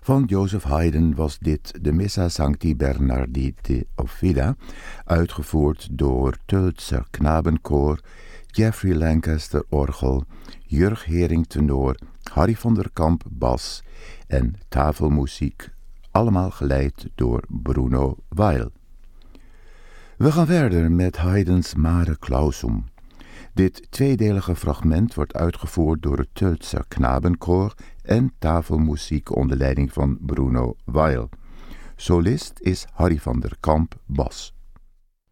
Van Joseph Haydn was dit de Missa Sancti Bernarditi Ophelia, uitgevoerd door Tölzer Knabenkoor, Jeffrey Lancaster orgel, Jurg Hering tenor, Harry van der Kamp bas en tafelmuziek, allemaal geleid door Bruno Weil. We gaan verder met Haydn's Mare Clausum. Dit tweedelige fragment wordt uitgevoerd door het Tölzer Knabenkoor en tafelmuziek onder leiding van Bruno Weil. Solist is Harry van der Kamp bas.